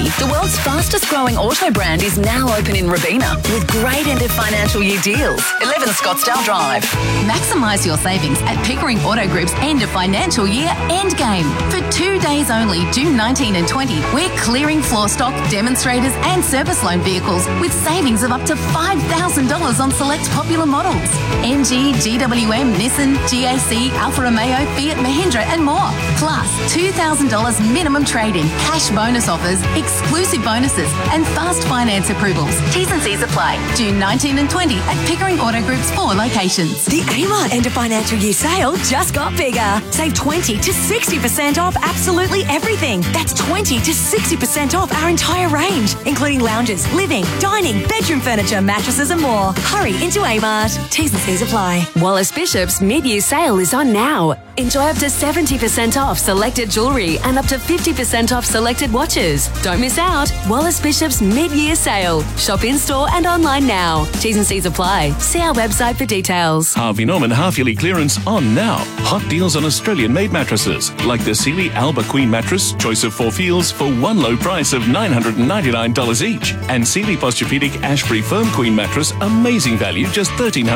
the world's fastest growing auto brand, is now open in Robina with great end of financial year deals. 11 Scottsdale Drive. Maximise your savings at Pickering Auto Group's end of financial year endgame. For 2 days only, June 19 and 20, we're clearing floor stock, demonstrators and service loan vehicles with savings of up to $5,000 on select popular models. MG, GWM, Nissan, GAC, Alfa Romeo, Fiat, Mahindra and more. Plus $2,000 minimum trade-in, cash bonus offers, exclusive bonuses and fast finance approvals. T's and C's apply. June 19 and 20 at Pickering Auto Group's 4 locations. The Amart end of financial year sale just got bigger. Save 20 to 60% off absolutely everything. That's 20 to 60% off our entire range, including lounges, living, dining, bedroom furniture, mattresses and more. Hurry into Amart. T's and C's apply. Wallace Bishop's mid-year sale is on now. Enjoy up to 70% off selected jewellery and up to 50% off selected watches. Don't miss out. Wallace Bishop's mid-year sale. Shop in-store and online now. T's and C's apply. See our website for details. Harvey Norman half-yearly clearance on now. Hot deals on Australian-made mattresses like the Sealy Alba Queen mattress, choice of 4 feels for one low price of $999 each. And Sealy Posturepedic Ashbury Firm Queen mattress, amazing value, just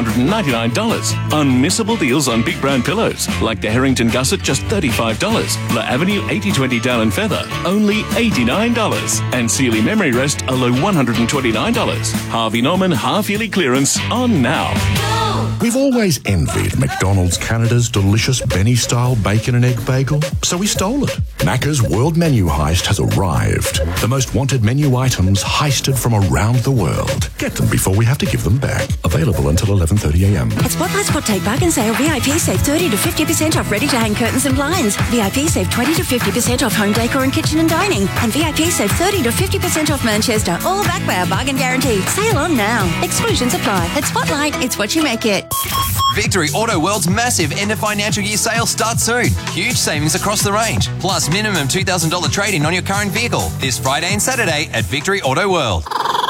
$1,399. Unmissable deals on big brand pillows like the Harrington Gusset, just $35. La Avenue 8020 Down and Feather, only $89. And Sealy Memory Rest, a low $129. Harvey Norman half-yearly clearance on now. We've always envied McDonald's Canada's delicious Benny-style bacon and egg bagel, so we stole it. Macca's World Menu Heist has arrived. The most wanted menu items heisted from around the world. Get them before we have to give them back. Available until 11:30am. At Spotlight's Hot Take Bargain Sale, VIP save 30 to 50% off ready-to-hang curtains and blinds. VIP save 20 to 50% off home decor and kitchen and dining. And VIP save 30 to 50% off Manchester, all backed by our bargain guarantee. Sale on now. Exclusions apply. At Spotlight, it's what you make it. Victory Auto World's massive end of financial year sale starts soon. Huge savings across the range, plus minimum $2,000 trade-in on your current vehicle this Friday and Saturday at Victory Auto World.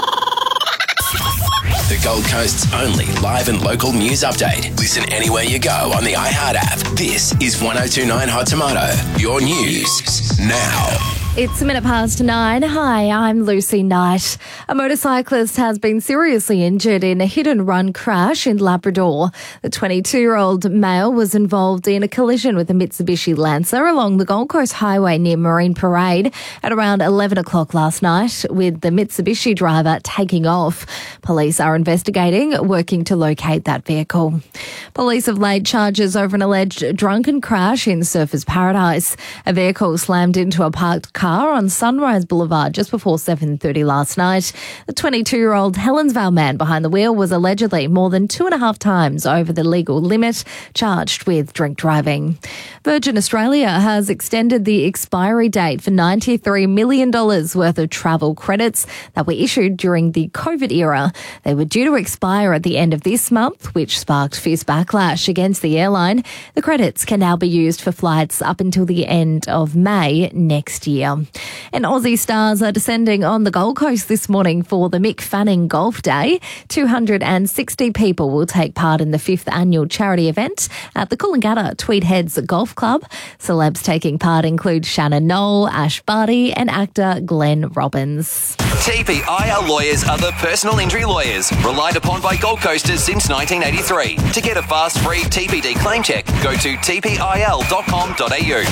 The Gold Coast's only live and local news update. Listen anywhere you go on the iHeart app. This is 102.9 Hot Tomato. Your news now. It's 9:01. Hi, I'm Lucy Knight. A motorcyclist has been seriously injured in a hit-and-run crash in Labrador. The 22-year-old male was involved in a collision with a Mitsubishi Lancer along the Gold Coast Highway near Marine Parade at around 11 o'clock last night, with the Mitsubishi driver taking off. Police are investigating, working to locate that vehicle. Police have laid charges over an alleged drunken crash in Surfers Paradise. A vehicle slammed into a parked car on Sunrise Boulevard just before 7:30 last night. The 22-year-old Helensvale man behind the wheel was allegedly more than 2.5 times over the legal limit, charged with drink driving. Virgin Australia has extended the expiry date for $93 million worth of travel credits that were issued during the COVID era. They were due to expire at the end of this month, which sparked fierce backlash against the airline. The credits can now be used for flights up until the end of May next year. And Aussie stars are descending on the Gold Coast this morning for the Mick Fanning Golf Day. 260 people will take part in the 5th annual charity event at the Coolangatta Tweed Heads Golf Club. Celebs taking part include Shannon Knoll, Ash Barty and actor Glenn Robbins. TPIL lawyers are the personal injury lawyers relied upon by Gold Coasters since 1983. To get a fast, free TPD claim check, go to tpil.com.au.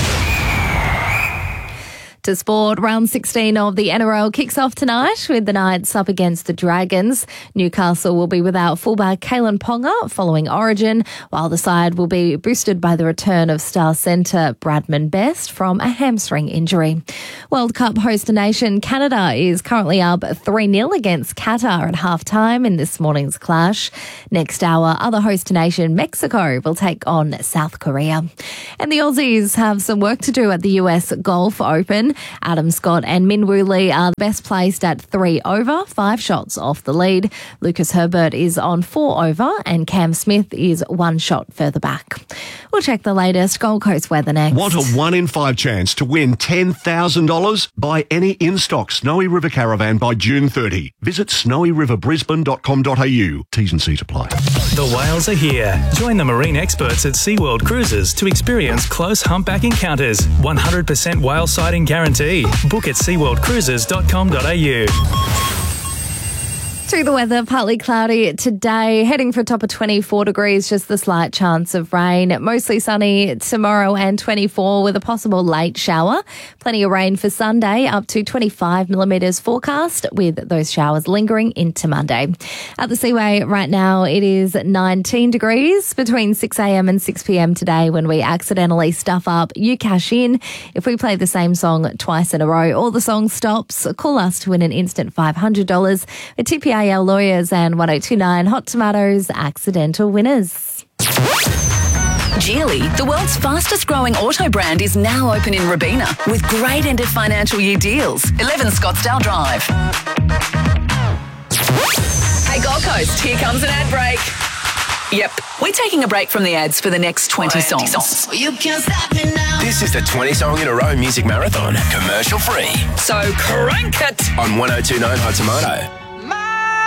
To sport, round 16 of the NRL kicks off tonight with the Knights up against the Dragons. Newcastle will be without fullback Kalen Ponga following Origin, while the side will be boosted by the return of star centre Bradman Best from a hamstring injury. World Cup host nation Canada is currently up 3-0 against Qatar at half-time in this morning's clash. Next hour, other host nation Mexico will take on South Korea. And the Aussies have some work to do at the US Golf Open. Adam Scott and Min Woo Lee are the best placed at 3 over, 5 shots off the lead. Lucas Herbert is on 4 over and Cam Smith is 1 shot further back. We'll check the latest Gold Coast weather next. Want a 1 in 5 chance to win $10,000? Buy any in-stock Snowy River Caravan by June 30. Visit snowyriverbrisbane.com.au. T's and C's apply. The whales are here. Join the marine experts at SeaWorld Cruises to experience close humpback encounters. 100% whale sighting guarantee. Book at seaworldcruises.com.au. To the weather, partly cloudy today, heading for a top of 24 degrees, just the slight chance of rain. Mostly sunny tomorrow and 24 with a possible late shower. Plenty of rain for Sunday, up to 25 millimetres forecast, with those showers lingering into Monday. At the Seaway right now, it is 19 degrees between 6am and 6pm today. When we accidentally stuff up, you cash in. If we play the same song twice in a row or the song stops, call us to win an instant $500. A TPAL Lawyers and 1029 Hot Tomatoes accidental winners. Geely, the world's fastest growing auto brand, is now open in Robina with great end of financial year deals. 11 Scottsdale Drive. Hey Gold Coast, here comes an ad break. Yep, we're taking a break from the ads for the next 20 songs. You can't stop me now. This is the 20 song in a row music marathon, commercial free. So crank it on 1029 Hot Tomato.